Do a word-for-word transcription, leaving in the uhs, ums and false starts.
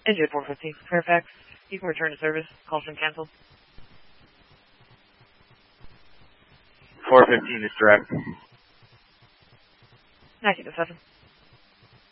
N J four fifteen, Fairfax. You can return to service. Call's been canceled. four fifteen is direct. ninety to seven.